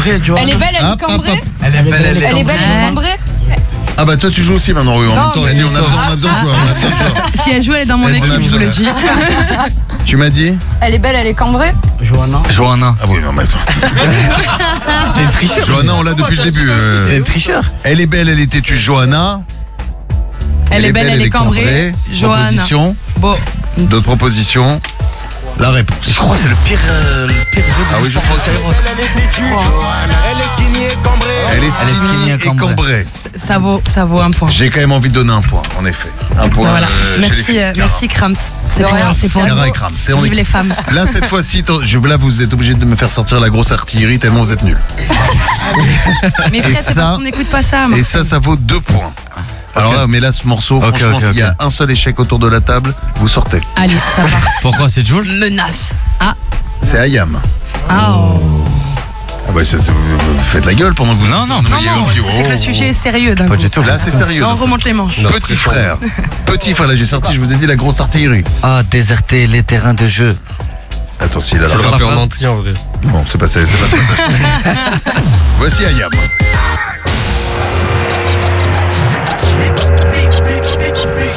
cambrée, Johanna. Elle est belle, elle est Hop, hop, cambrée. hop. Elle est belle, elle est Elle est belle, elle est cambrée. Ah bah toi tu joues aussi maintenant, oui. En Non, même temps, mais si on c'est a besoin de joueurs, on a besoin de joueurs. Si elle joue, elle est dans mon Elle est équipe, bonne, je vous le dis. Tu m'as dit? Elle est belle, elle est cambrée. Johanna. Johanna. Ah oui, non mais attends. C'est une tricheur. Johanna, on l'a depuis le début. C'est une tricheur. Elle est belle, elle est têtue, Johanna. Elle est belle, elle est cambrée. Johanna. Proposition. Bon. D'autres propositions. La réponse. Je crois que c'est le pire jeu de Ah oui, je crois aussi. Elle est skinny et cambrée. Ça vaut un point. J'ai quand même envie de donner un point, en effet. Un point. Voilà. chez les Merci, filles. merci Krams. C'est De pour, rien, c'est pour Cara et Krams, c'est en Vive équipe. les femmes. Là, cette fois-ci, là, vous êtes obligé de me faire sortir la grosse artillerie tellement vous êtes nuls. Mais Fred, c'est ça- parce qu'on n'écoute pas ça. Et ça vaut 2 points. Alors là, mais là, ce morceau, Ok, franchement, ok, s'il y a ok. un seul échec autour de la table, vous sortez. Allez, ça va. Pourquoi c'est Jules? Menace. Ah. C'est Ayam. Ah. Oh. Ah bah, vous faites la gueule pendant que vous... Non, non, mais Non, il y a non, aussi- c'est que le sujet est sérieux d'un Pas coup. du tout. Là, c'est sérieux. On dans ça. remonte les manches. Non, Petit très frère. Petit frère, là, j'ai sorti, je vous ai dit, la grosse artillerie. Ah, déserter les terrains de jeu. Attends, s'il a C'est la... un peu en entier en vrai. Bon, c'est pas ça, c'est pas ça. Voici Ayam.